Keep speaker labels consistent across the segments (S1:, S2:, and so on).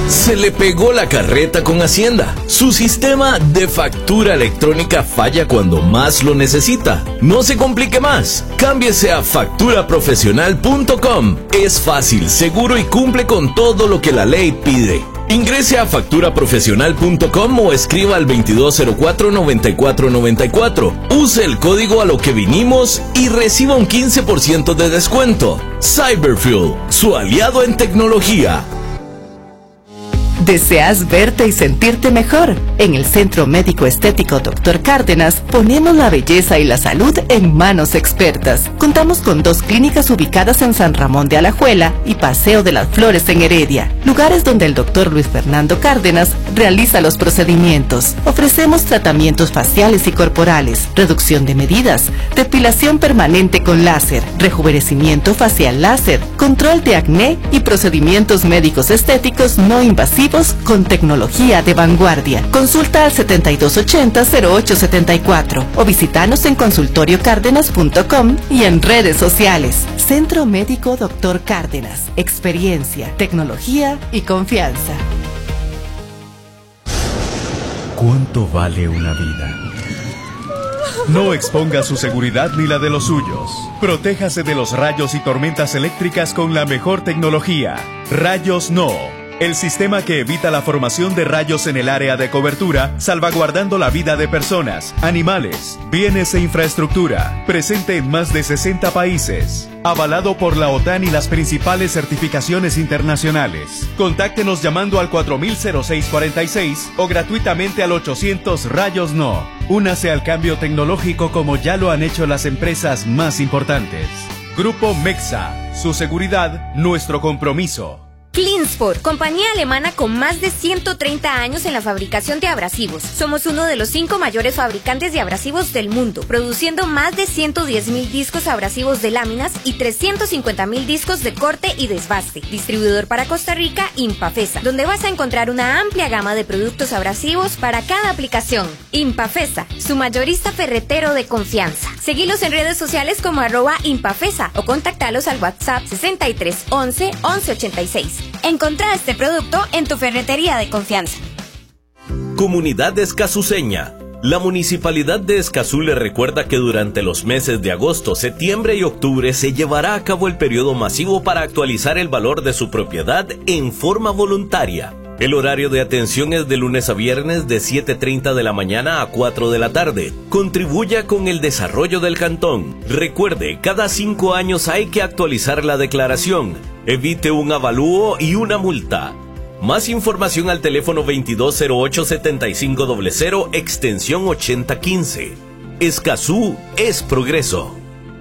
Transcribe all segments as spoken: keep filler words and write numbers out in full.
S1: Se le pegó la carreta con Hacienda. Su sistema de factura electrónica falla cuando más lo necesita. No se complique más. Cámbiese a factura profesional punto com. Es fácil, seguro y cumple con todo lo que la ley pide. Ingrese a factura profesional punto com o escriba al veintidós cero cuatro, noventa y cuatro noventa y cuatro. Use el código a lo que vinimos y reciba un quince por ciento de descuento. Cyberfuel, su aliado en tecnología.
S2: ¿Deseas verte y sentirte mejor? En el Centro Médico Estético doctor Cárdenas ponemos la belleza y la salud en manos expertas. Contamos con dos clínicas ubicadas en San Ramón de Alajuela y Paseo de las Flores en Heredia, lugares donde el doctor Luis Fernando Cárdenas realiza los procedimientos. Ofrecemos tratamientos faciales y corporales, reducción de medidas, depilación permanente con láser, rejuvenecimiento facial láser, control de acné y procedimientos médicos estéticos no invasivos con tecnología de vanguardia. Consulta al setenta y dos ochenta, cero ocho setenta y cuatro o visítanos en consultorio cárdenas punto com y en redes sociales. Centro Médico doctor Cárdenas. Experiencia, tecnología y confianza.
S3: ¿Cuánto vale una vida? No exponga su seguridad ni la de los suyos. Protéjase de los rayos y tormentas eléctricas con la mejor tecnología. Rayos No. El sistema que evita la formación de rayos en el área de cobertura, salvaguardando la vida de personas, animales, bienes e infraestructura. Presente en más de sesenta países. Avalado por la OTAN y las principales certificaciones internacionales. Contáctenos llamando al cuatro mil seis cuarenta y seis o gratuitamente al ochocientos Rayos No. Únase al cambio tecnológico como ya lo han hecho las empresas más importantes. Grupo Mexa. Su seguridad, nuestro compromiso.
S4: Cleansport, compañía alemana con más de ciento treinta años en la fabricación de abrasivos. Somos uno de los cinco mayores fabricantes de abrasivos del mundo, produciendo más de ciento diez mil discos abrasivos de láminas y trescientos cincuenta mil discos de corte y desbaste. Distribuidor para Costa Rica, Impafesa, donde vas a encontrar una amplia gama de productos abrasivos para cada aplicación. Impafesa, su mayorista ferretero de confianza. Seguilos en redes sociales como arroba Impafesa o contactalos al WhatsApp sesenta y tres once, once ochenta y seis. Encontrá este producto en tu ferretería de confianza.
S1: Comunidad escazuseña. La Municipalidad de Escazú le recuerda que durante los meses de agosto, septiembre y octubre se llevará a cabo el periodo masivo para actualizar el valor de su propiedad en forma voluntaria. El horario de atención es de lunes a viernes de siete treinta de la mañana a cuatro de la tarde. Contribuya con el desarrollo del cantón. Recuerde, cada cinco años hay que actualizar la declaración. Evite un avalúo y una multa. Más información al teléfono veintidós cero ocho, setenta y cinco cero cero, extensión ochenta quince. Escazú es progreso.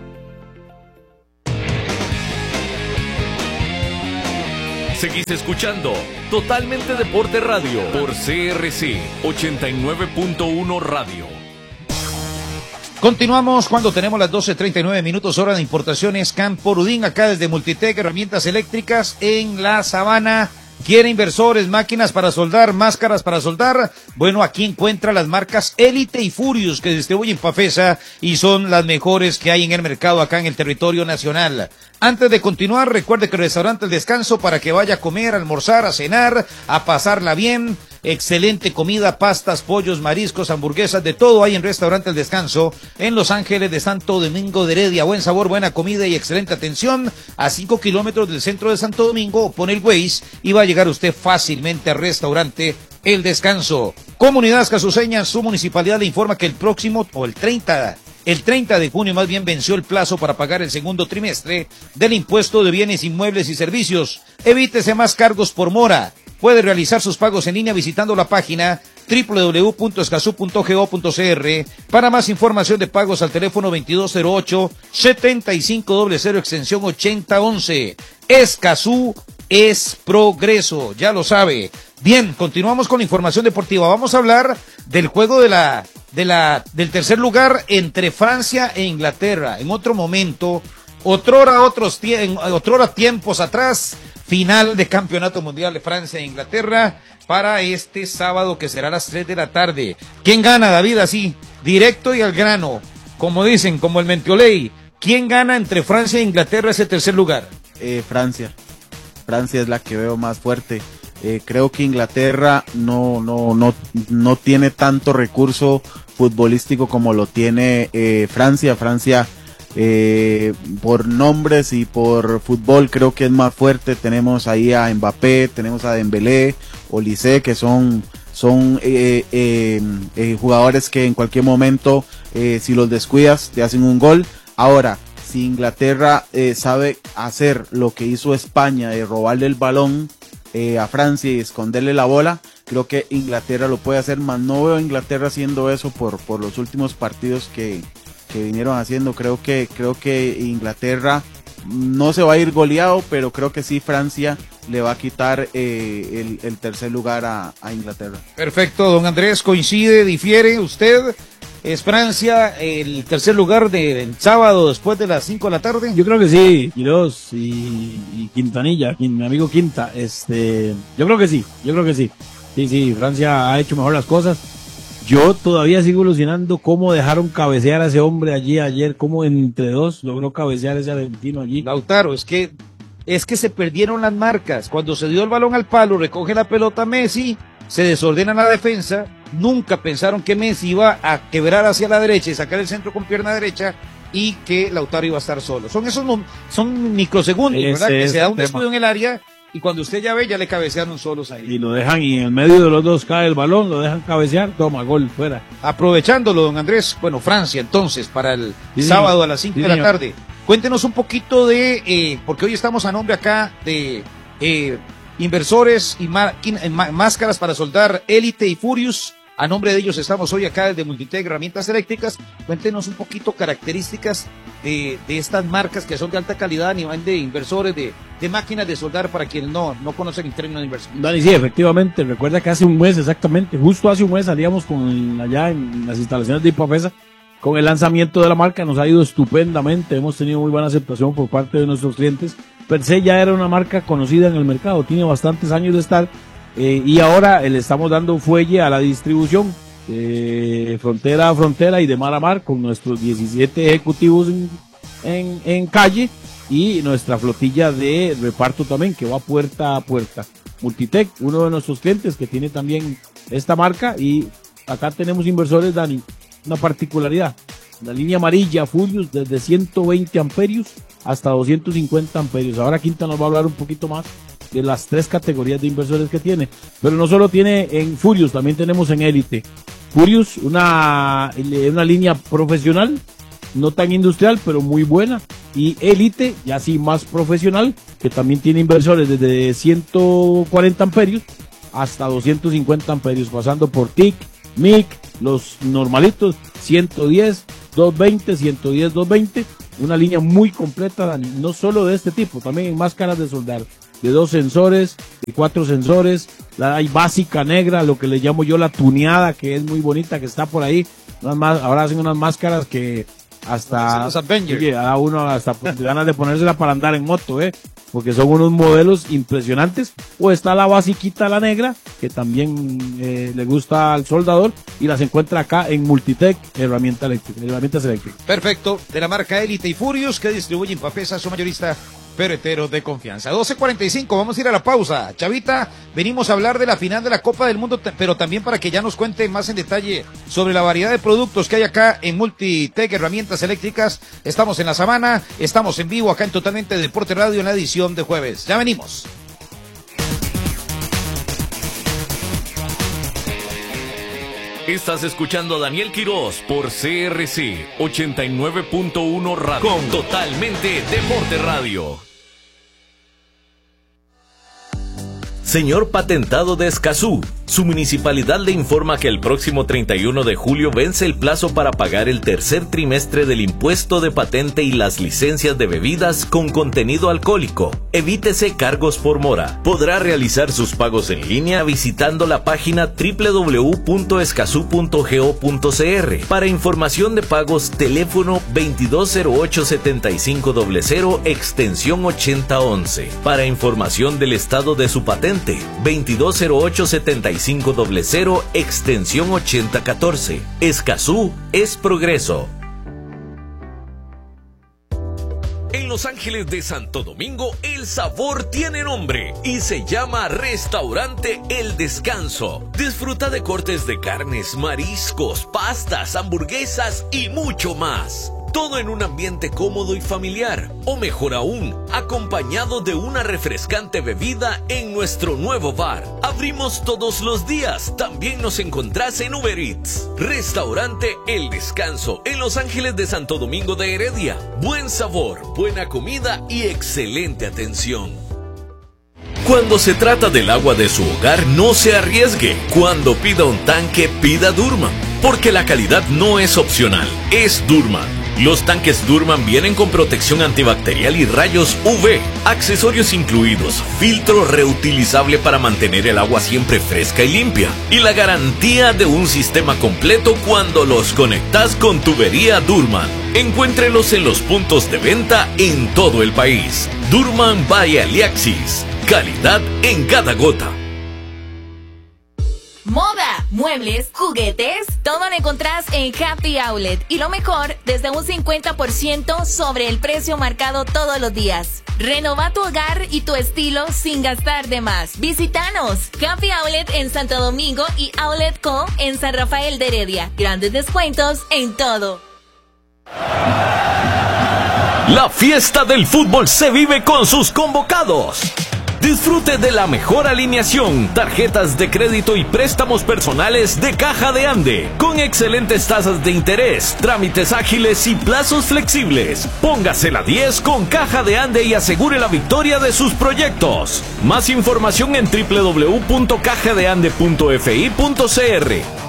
S1: Seguís escuchando Totalmente Deporte Radio por C R C ochenta y nueve punto uno Radio.
S5: Continuamos cuando tenemos las doce treinta y nueve minutos, hora de importaciones Campo Rudín, acá desde Multitec, herramientas eléctricas en la Sabana. ¿Quiere inversores, máquinas para soldar, máscaras para soldar? Bueno, aquí encuentra las marcas Elite y Furious que distribuyen Pafesa y son las mejores que hay en el mercado acá en el territorio nacional. Antes de continuar, recuerde que el restaurante El Descanso para que vaya a comer, a almorzar, a cenar, a pasarla bien. Excelente comida, pastas, pollos, mariscos, hamburguesas, de todo hay en Restaurante El Descanso en Los Ángeles de Santo Domingo de Heredia. Buen sabor, buena comida y excelente atención a cinco kilómetros del centro de Santo Domingo. Pone el Waze y va a llegar usted fácilmente al Restaurante El Descanso. Comunidad escazuseña, su municipalidad le informa que el próximo, o el treinta, el treinta de junio más bien venció el plazo para pagar el segundo trimestre del impuesto de bienes inmuebles y servicios. Evítese más cargos por mora. Puede realizar sus pagos en línea visitando la página doble u doble u doble u punto escazú punto go punto c r. Para más información de pagos al teléfono veintidós cero ocho, setenta y cinco cero cero, extensión ochenta once. Escazú es progreso, ya lo sabe. Bien, continuamos con la información deportiva. Vamos a hablar del juego de la, de la, del tercer lugar entre Francia e Inglaterra. En otro momento, otrora, otros tie- otrora tiempos atrás, final de Campeonato Mundial de Francia e Inglaterra para este sábado que será a las tres de la tarde. ¿Quién gana, David? Así, directo y al grano, como dicen, como el Mentioley. ¿Quién gana entre Francia e Inglaterra ese tercer lugar?
S6: Eh, Francia. Francia es la que veo más fuerte. Eh, creo que Inglaterra no, no, no, no tiene tanto recurso futbolístico como lo tiene eh, Francia. Francia, eh, por nombres y por fútbol, creo que es más fuerte. Tenemos ahí a Mbappé, tenemos a Dembélé, Olise, que son, son eh, eh, eh, jugadores que en cualquier momento, eh, si los descuidas, te hacen un gol. Ahora, si Inglaterra eh, sabe hacer lo que hizo España, de robarle el balón eh, a Francia y esconderle la bola, creo que Inglaterra lo puede hacer, más no veo a Inglaterra haciendo eso por, por los últimos partidos que, que vinieron haciendo. Creo que, creo que Inglaterra no se va a ir goleado, pero creo que sí Francia le va a quitar eh, el, el tercer lugar a, a Inglaterra.
S5: Perfecto, don Andrés, coincide, difiere usted. ¿Es Francia el tercer lugar del sábado después de las cinco de la tarde?
S7: Yo creo que sí, Quiroz y, y Quintanilla, mi amigo Quinta, este, yo creo que sí, yo creo que sí. Sí, sí, Francia ha hecho mejor las cosas. Yo todavía sigo alucinando cómo dejaron cabecear a ese hombre allí ayer, cómo entre dos logró cabecear ese argentino allí.
S5: Lautaro, es que, es que se perdieron las marcas. Cuando se dio el balón al palo, recoge la pelota Messi, se desordena la defensa. Nunca pensaron que Messi iba a quebrar hacia la derecha y sacar el centro con pierna derecha y que Lautaro iba a estar solo. Son esos, son microsegundos,
S7: Ese
S5: ¿verdad? Que se da un
S7: tema.
S5: descuido en el área y cuando usted ya ve, ya le cabecearon solos ahí.
S7: Y lo dejan y en el medio de los dos cae el balón, lo dejan cabecear, toma, gol, fuera.
S5: Aprovechándolo, don Andrés, bueno, Francia entonces para el
S7: Sí,
S5: sábado
S7: señor.
S5: a las cinco
S7: Sí,
S5: de la
S7: señor.
S5: tarde. Cuéntenos un poquito de, eh, porque hoy estamos a nombre acá de eh, inversores y máquina- eh, má- máscaras para soldar Elite y Furious. A nombre de ellos estamos hoy acá desde Multitech Herramientas Eléctricas. Cuéntenos un poquito características de, de estas marcas que son de alta calidad a nivel de inversores, de, de máquinas de soldar para quienes no, no conocen el término de inversión.
S7: Dani, sí, efectivamente, recuerda que hace un mes exactamente, justo hace un mes salíamos con allá en las instalaciones de Ipafesa con el lanzamiento de la marca, nos ha ido estupendamente, hemos tenido muy buena aceptación por parte de nuestros clientes. Per se ya era una marca conocida en el mercado, tiene bastantes años de estar, eh, y ahora eh, le estamos dando fuelle a la distribución, eh, frontera a frontera y de mar a mar, con nuestros diecisiete ejecutivos en, en, en calle y nuestra flotilla de reparto también, que va puerta a puerta. Multitech, uno de nuestros clientes que tiene también esta marca, y acá tenemos inversores, Dani, una particularidad, la línea amarilla Furious desde ciento veinte amperios hasta doscientos cincuenta amperios. Ahora Quinta nos va a hablar un poquito más de las tres categorías de inversores que tiene, pero no solo tiene en Furious, también tenemos en Elite. Furious, una, una línea profesional, no tan industrial, pero muy buena, y Elite, ya sí más profesional, que también tiene inversores desde ciento cuarenta amperios hasta doscientos cincuenta amperios, pasando por T I C, M I C, los normalitos, ciento diez, doscientos veinte, ciento diez, doscientos veinte, una línea muy completa, Dani, no solo de este tipo, también en máscaras de soldar, de dos sensores, de cuatro sensores, la hay básica negra, lo que le llamo yo la tuneada, que es muy bonita, que está por ahí, unas más, ahora hacen unas máscaras que hasta
S5: Los Avengers.
S7: oye, a uno hasta ganas de ponérsela para andar en moto, eh, porque son unos modelos impresionantes. O está la basiquita, la negra, que también eh, le gusta al soldador, y las encuentra acá en Multitech herramienta eléctrica, herramientas eléctricas.
S5: Perfecto, de la marca Elite y Furious, que distribuye en Papesa, su mayorista ferretero de confianza. doce cuarenta y cinco, vamos a ir a la pausa. Chavita, venimos a hablar de la final de la Copa del Mundo, pero también para que ya nos cuente más en detalle sobre la variedad de productos que hay acá en Multitech Herramientas Eléctricas. Estamos en La Sabana, estamos en vivo acá en Totalmente Deporte Radio en la edición de jueves. Ya venimos.
S1: Estás escuchando a Daniel Quirós por C R C ochenta y nueve punto uno Radio con Totalmente Deporte Radio. Señor Patentado de Escazú, su municipalidad le informa que el próximo treinta y uno de julio vence el plazo para pagar el tercer trimestre del impuesto de patente y las licencias de bebidas con contenido alcohólico. Evítese cargos por mora. Podrá realizar sus pagos en línea visitando la página doble u doble u doble u punto escazú punto go punto c r. Para información de pagos, teléfono veintidós cero ocho setenta y cinco cero cero, extensión ochenta once. Para información del estado de su patente, veintidós cero ocho setenta y cinco cero cero, extensión ochenta catorce. Escazú es progreso. En En Los Ángeles de Santo Domingo, el sabor tiene nombre y se llama Restaurante El Descanso. Disfruta de cortes de carnes, mariscos, pastas, hamburguesas y mucho más. Todo en un ambiente cómodo y familiar, o mejor aún, acompañado de una refrescante bebida en nuestro nuevo bar. Abrimos todos los días, también nos encontrás en Uber Eats. Restaurante El Descanso, en Los Ángeles de Santo Domingo de Heredia. Buen sabor, buena comida y excelente atención. Cuando se trata del agua de su hogar, no se arriesgue. Cuando pida un tanque, pida Durman, porque la calidad no es opcional, es Durman. Los tanques Durman vienen con protección antibacterial y rayos U V, accesorios incluidos, filtro reutilizable para mantener el agua siempre fresca y limpia, y la garantía de un sistema completo cuando los conectas con tubería Durman. Encuéntrelos en los puntos de venta en todo el país. Durman by Aliaxis, calidad en cada gota.
S8: Moda, muebles, juguetes, todo lo encontrás en Happy Outlet. Y lo mejor, desde un cincuenta por ciento sobre el precio marcado todos los días. Renova tu hogar y tu estilo sin gastar de más. Visítanos. Happy Outlet en Santo Domingo y Outlet Co. en San Rafael de Heredia. Grandes descuentos en todo.
S1: La fiesta del fútbol se vive con sus convocados. Disfrute de la mejor alineación, tarjetas de crédito y préstamos personales de Caja de Ande, con excelentes tasas de interés, trámites ágiles y plazos flexibles. Póngase la diez con Caja de Ande y asegure la victoria de sus proyectos. Más información en doble u doble u doble u punto caja de ande punto f i punto c r.